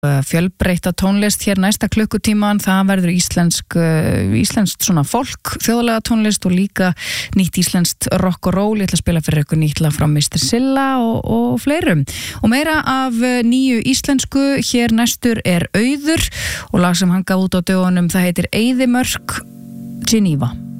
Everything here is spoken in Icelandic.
fjölbreytta tónlist hér næsta klukkutíman. Það verður íslenskt svona folk, þjóðlega tónlist og líka nýtt íslenskt rock og roll. Ég ætla að spila fyrir ykkur nýtt lag frá Mr. Silla og fleirum. Og meira af nýju íslensku. Hér næstur er Auður og lag sem hann gaf út á dögunum, það heitir Eyðimörk Geneva.